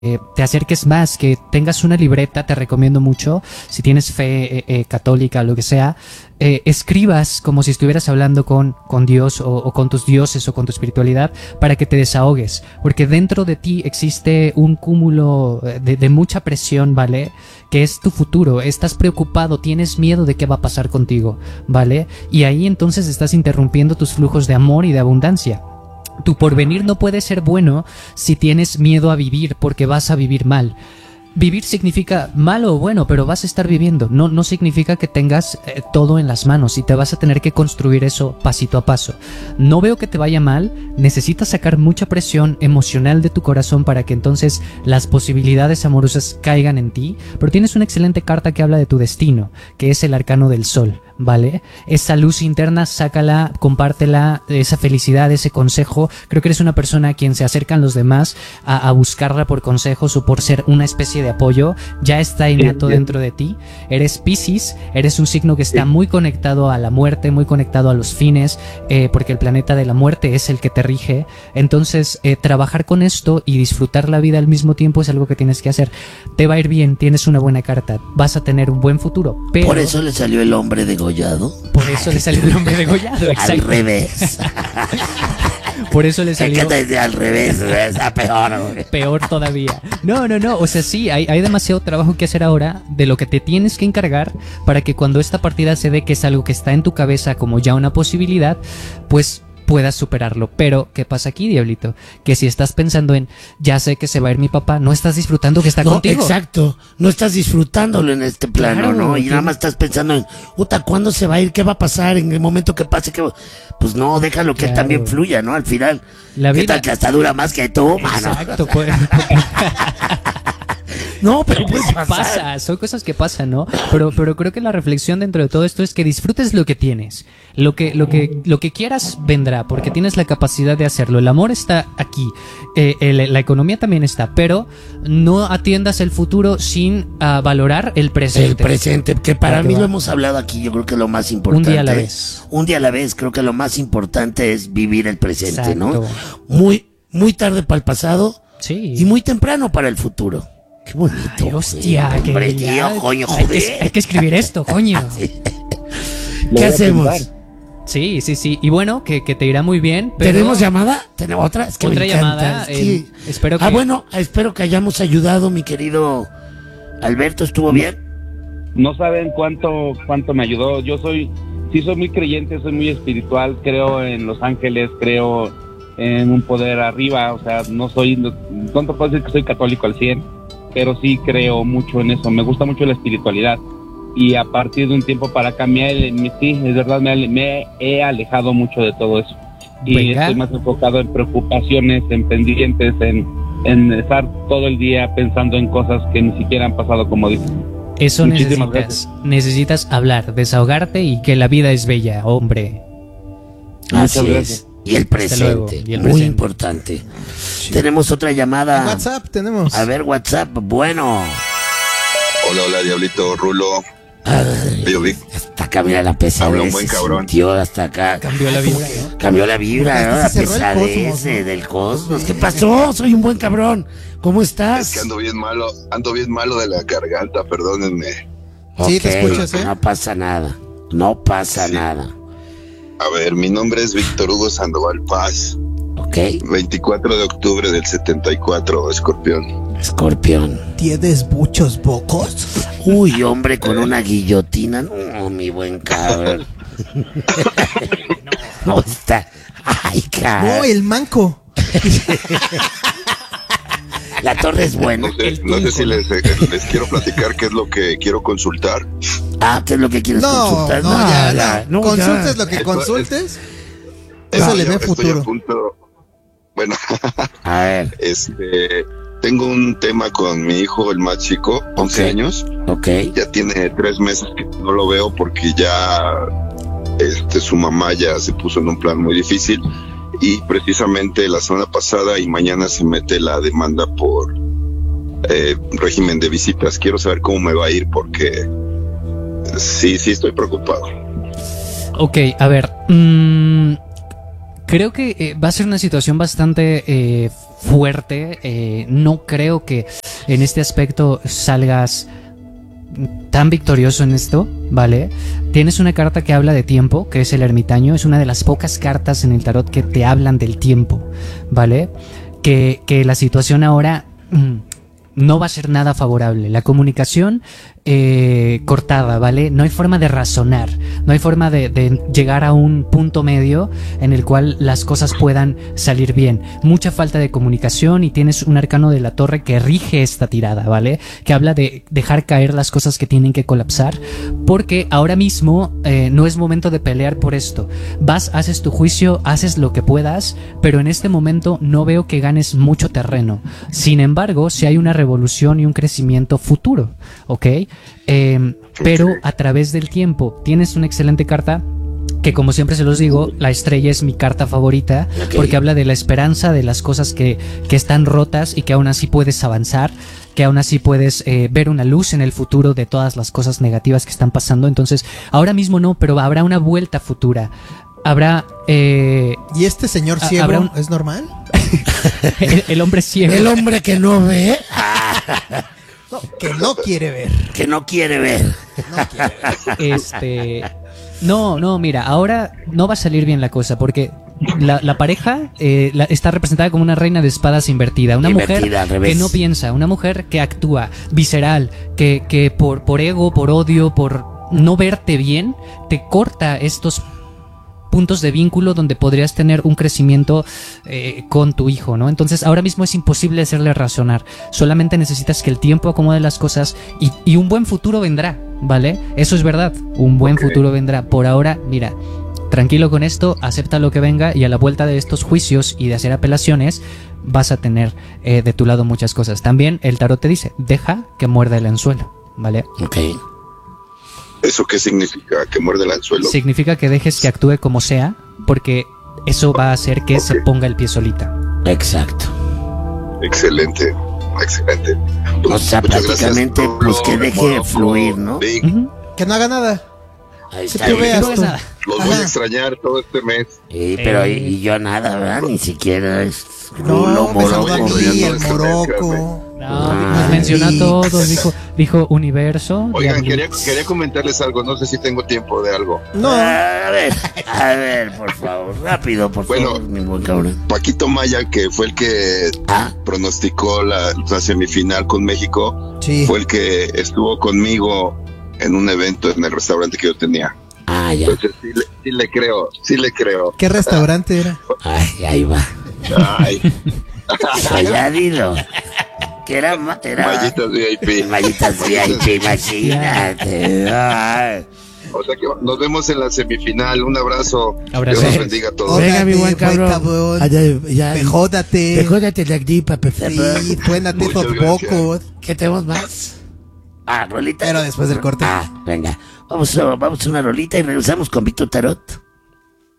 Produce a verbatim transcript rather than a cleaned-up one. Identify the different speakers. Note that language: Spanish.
Speaker 1: eh, te acerques más, que tengas una libreta, te recomiendo mucho, si tienes fe eh, eh, católica o lo que sea, eh, escribas como si estuvieras hablando con, con Dios o, o con tus dioses o con tu espiritualidad para que te desahogues, porque dentro de ti existe un cúmulo de, de mucha presión, ¿vale? Que es tu futuro, estás preocupado, tienes miedo de qué va a pasar contigo, ¿vale? Y ahí entonces estás interrumpiendo tus flujos de amor y de abundancia. Tu porvenir no puede ser bueno si tienes miedo a vivir, porque vas a vivir mal. Vivir significa malo o bueno, pero vas a estar viviendo. No, no significa que tengas eh, todo en las manos y te vas a tener que construir eso pasito a paso. No veo que te vaya mal, necesitas sacar mucha presión emocional de tu corazón para que entonces las posibilidades amorosas caigan en ti, pero tienes una excelente carta que habla de tu destino, que es el arcano del sol, ¿vale? Esa luz interna, sácala, compártela, esa felicidad, ese consejo. Creo que eres una persona a quien se acercan los demás a, a buscarla por consejos o por ser una especie de apoyo. Ya está innato sí, dentro de ti. Eres Piscis, eres un signo que está sí. muy conectado a la muerte, muy conectado a los fines, eh, porque el planeta de la muerte es el que te rige. Entonces, eh, trabajar con esto y disfrutar la vida al mismo tiempo es algo que tienes que hacer. Te va a ir bien, tienes una buena carta, vas a tener un buen futuro. Pero
Speaker 2: por eso le salió el hombre degollado.
Speaker 1: Por eso le salió el hombre degollado, exacto.
Speaker 2: Al revés.
Speaker 1: Por eso le salió...
Speaker 2: Es que al revés, está peor.
Speaker 1: Peor todavía. No, no, no, o sea, sí, hay, hay demasiado trabajo que hacer ahora de lo que te tienes que encargar para que cuando esta partida se dé que es algo que está en tu cabeza como ya una posibilidad, pues puedas superarlo. Pero, ¿qué pasa aquí, Diablito? Que si estás pensando en, ya sé que se va a ir mi papá, no estás disfrutando que está
Speaker 2: no,
Speaker 1: contigo.
Speaker 2: Exacto, no estás disfrutándolo en este plano,
Speaker 1: Claro,
Speaker 2: ¿no? Y
Speaker 1: que...
Speaker 2: nada más estás pensando en, puta, ¿cuándo se va a ir? ¿Qué va a pasar? En el momento que pase, ¿qué va? Pues no, déjalo que
Speaker 1: claro.
Speaker 2: él también fluya, ¿no? Al final,
Speaker 1: la vida...
Speaker 2: ¿qué tal que hasta dura más que tú, mano?
Speaker 1: Exacto, pues...
Speaker 2: No, pero pues
Speaker 1: pasa, son cosas que pasan, ¿no? Pero, pero creo que la reflexión dentro de todo esto es que disfrutes lo que tienes. Lo que, lo que, lo que quieras vendrá, porque tienes la capacidad de hacerlo. El amor está aquí, eh, el, la economía también está, pero no atiendas el futuro sin uh, valorar el presente.
Speaker 2: El presente, que para, para mí va. Lo hemos hablado aquí, yo creo que lo más importante.
Speaker 1: Un día a la vez.
Speaker 2: Un día a la vez, creo que lo más importante es vivir el presente,
Speaker 1: exacto.
Speaker 2: ¿no? Muy, muy tarde para el pasado
Speaker 1: sí.
Speaker 2: y muy temprano para el futuro. Qué bonito.
Speaker 1: Ay, hostia,
Speaker 2: güey.
Speaker 1: que
Speaker 2: Hombre,
Speaker 1: ya...
Speaker 2: tío, coño,
Speaker 1: hay,
Speaker 2: joder.
Speaker 1: que, hay que escribir esto, coño.
Speaker 2: Sí. ¿Qué hacemos?
Speaker 1: Sí, sí, sí. Y bueno, que, que te irá muy bien. Pero...
Speaker 2: ¿Tenemos llamada? ¿Tenemos otra? Es que
Speaker 1: otra
Speaker 2: me
Speaker 1: llamada.
Speaker 2: Es que...
Speaker 1: eh, espero que...
Speaker 2: Ah, bueno, espero que hayamos ayudado, mi querido Alberto. ¿Estuvo bien?
Speaker 3: No saben cuánto, cuánto me ayudó. Yo soy, sí soy muy creyente, soy muy espiritual. Creo en los ángeles, creo en un poder arriba. O sea, no soy, no te puedo decir que soy católico al cien, pero sí creo mucho en eso. Me gusta mucho la espiritualidad. Y a partir de un tiempo para acá, me, me, sí, es verdad, me, me he alejado mucho de todo eso. Y Venga. estoy más enfocado en preocupaciones, en pendientes, en, en estar todo el día pensando en cosas que ni siquiera han pasado, como dicen.
Speaker 1: Eso Muchísimas necesitas. Gracias. Necesitas hablar, desahogarte y que la vida es bella, hombre.
Speaker 2: Así es. Y el presente, y el muy presente. Importante. Sí. Tenemos otra llamada.
Speaker 4: WhatsApp tenemos.
Speaker 2: A ver, WhatsApp, bueno.
Speaker 5: Hola, hola, Diablito, Rulo.
Speaker 2: Ay, hasta acá, mira la pesadez.
Speaker 5: Habla un buen cabrón.
Speaker 2: Sintió hasta acá.
Speaker 1: Cambió la vibra, ¿no?
Speaker 2: Cambió la vibra, ¿no? La pesadez cosmos, ¿no? del cosmos. ¿Qué pasó? Soy un buen cabrón. ¿Cómo estás?
Speaker 5: Es que ando bien malo, ando bien malo de la garganta, perdónenme.
Speaker 2: Okay,
Speaker 4: sí, te escuchas, ¿eh?
Speaker 2: No pasa nada. No pasa sí. nada.
Speaker 5: A ver, mi nombre es Víctor Hugo Sandoval Paz.
Speaker 2: Ok.
Speaker 5: veinticuatro de octubre del setenta y cuatro, Escorpión.
Speaker 2: Escorpión.
Speaker 4: ¿Tienes muchos bocos?
Speaker 2: Uy, hombre, con una guillotina. No, mi buen cabrón. No, está. Ay, cabrón.
Speaker 4: No, el manco.
Speaker 2: La torre es buena.
Speaker 5: No sé, no sé si les, les quiero platicar qué es lo que quiero consultar.
Speaker 2: Ah, ¿qué es lo que quieres
Speaker 4: no,
Speaker 2: consultar?
Speaker 4: No, no, ya, ya. No, consultes ya. Lo que
Speaker 5: Esto,
Speaker 4: consultes.
Speaker 5: Es,
Speaker 4: eso
Speaker 5: no,
Speaker 4: le ve futuro.
Speaker 5: A punto, bueno,
Speaker 2: a ver.
Speaker 5: Este, tengo un tema con mi hijo, el más chico, once
Speaker 2: okay.
Speaker 5: años.
Speaker 2: Ok.
Speaker 5: Ya tiene tres meses que no lo veo porque ya este, su mamá ya se puso en un plan muy difícil. Y precisamente la semana pasada y mañana se mete la demanda por eh, régimen de visitas. Quiero saber cómo me va a ir porque sí, sí estoy preocupado.
Speaker 1: Ok, a ver. Mmm, creo que eh, va a ser una situación bastante eh, fuerte. Eh, no creo que en este aspecto salgas tan victorioso en esto, ¿vale? Tienes una carta que habla de tiempo, que es el ermitaño. Es una de las pocas cartas en el tarot que te hablan del tiempo, ¿vale? Que, que la situación ahora mmm, no va a ser nada favorable. La comunicación eh, cortada, ¿vale? No hay forma de razonar, no hay forma de, de llegar a un punto medio en el cual las cosas puedan salir bien. Mucha falta de comunicación, y tienes un arcano de la torre que rige esta tirada, ¿vale? Que habla de dejar caer las cosas que tienen que colapsar, porque ahora mismo eh, no es momento de pelear por esto. Vas, haces tu juicio, haces lo que puedas, pero en este momento no veo que ganes mucho terreno. Sin embargo, si hay una revolución y un crecimiento futuro, ¿ok? Eh, pero a través del tiempo tienes una excelente carta que, como siempre se los digo, la estrella es mi carta favorita, okay, porque habla de la esperanza, de las cosas que, que están rotas y que aún así puedes avanzar, que aún así puedes eh, ver una luz en el futuro de todas las cosas negativas que están pasando. Entonces, ahora mismo no, pero habrá una vuelta futura. Habrá... Eh,
Speaker 4: ¿Y este señor ciego un... es normal?
Speaker 1: el, el hombre ciego.
Speaker 2: El hombre que no ve...
Speaker 4: No, que no quiere ver.
Speaker 2: Que no quiere ver.
Speaker 4: No quiere ver.
Speaker 1: Este... No, no, mira, ahora no va a salir bien la cosa, porque la, la pareja eh, la, está representada como una reina de espadas invertida. Una
Speaker 2: invertida,
Speaker 1: mujer que no piensa, una mujer que actúa visceral, que, que por, por ego, por odio, por no verte bien, te corta estos puntos de vínculo donde podrías tener un crecimiento eh, con tu hijo, ¿no? Entonces ahora mismo es imposible hacerle razonar. Solamente necesitas que el tiempo acomode las cosas y, y un buen futuro vendrá, ¿vale? Eso es verdad, un buen okay. futuro vendrá. Por ahora, mira, tranquilo con esto, acepta lo que venga, y a la vuelta de estos juicios y de hacer apelaciones vas a tener eh, de tu lado muchas cosas. También el tarot te dice, deja que muerda el anzuelo, ¿vale?
Speaker 2: Ok.
Speaker 5: ¿Eso qué significa? ¿Que muerde el anzuelo?
Speaker 1: Significa que dejes que actúe como sea, porque eso va a hacer que okay. se ponga el pie solita.
Speaker 2: Exacto.
Speaker 5: Excelente, excelente.
Speaker 2: Pues, o sea, prácticamente pues que deje fluir, ¿no?
Speaker 4: Sí. Uh-huh. Que no haga nada.
Speaker 2: Ahí está.
Speaker 4: Que veas tú.
Speaker 5: Nada. Los Ajá. voy a extrañar todo este mes.
Speaker 2: Sí, pero eh. y yo nada, ¿verdad? Ni siquiera es...
Speaker 4: No, no me saludó aquí el Morocco.
Speaker 1: No, nos mencionó a todos, dijo, dijo universo.
Speaker 5: Oigan, quería, quería comentarles algo, no sé si tengo tiempo de algo.
Speaker 2: No. A ver, a ver, por favor, rápido, por
Speaker 5: bueno,
Speaker 2: favor, mi buen cabrón.
Speaker 5: Paquito Maya, que fue el que ¿Ah? pronosticó la, la semifinal con México, sí. fue el que estuvo conmigo en un evento en el restaurante que yo tenía.
Speaker 2: Ah, ya.
Speaker 5: Entonces sí le, sí le creo, sí le creo.
Speaker 4: ¿Qué restaurante era?
Speaker 2: Ay, ahí va. Ay. Ya dilo. Que era, era
Speaker 5: Mallitas V I P.
Speaker 2: Mallitas V I P, imagínate. Ay.
Speaker 5: O sea que nos vemos en la semifinal. Un abrazo.
Speaker 1: Abrazo.
Speaker 5: Dios los bendiga a todos.
Speaker 4: Venga, mi buen cabrón. cabrón. Allá, ya. Pejódate.
Speaker 2: Pejódate la gripa, perfecto.
Speaker 4: Sí, suénate esos pocos.
Speaker 2: ¿Qué tenemos más? Ah, rolita.
Speaker 4: Pero después del corte.
Speaker 2: Ah, venga. Vamos a, vamos a una rolita y regresamos con Víctor Tarot.